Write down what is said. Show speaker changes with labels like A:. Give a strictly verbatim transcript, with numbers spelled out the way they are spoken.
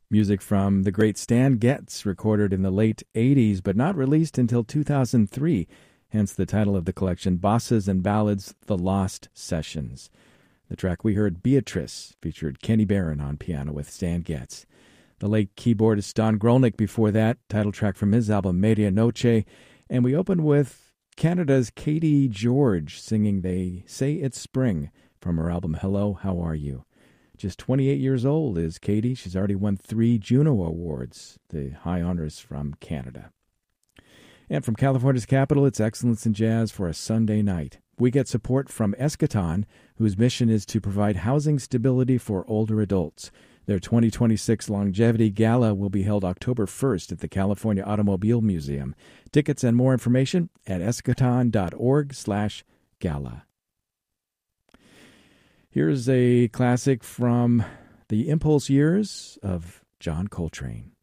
A: Music from the great Stan Getz, recorded in the late eighties, but not released until two thousand three, hence the title of the collection, Bosses and Ballads, The Lost Sessions. The track we heard, Beatrice, featured Kenny Barron on piano with Stan Getz. The late keyboardist Don Grolnick before that, title track from his album Medianoche. And we opened with Canada's Katie George singing They Say It's Spring from her album Hello, How Are You? Just twenty-eight years old is Katie. She's already won three Juno Awards, the high honors from Canada. And from California's capital, it's Excellence in Jazz for a Sunday night. We get support from Eschaton, whose mission is to provide housing stability for older adults. Their twenty twenty-six Longevity Gala will be held October first at the California Automobile Museum. Tickets and more information at eschaton.org slash gala. Here's a classic from the Impulse years of John Coltrane.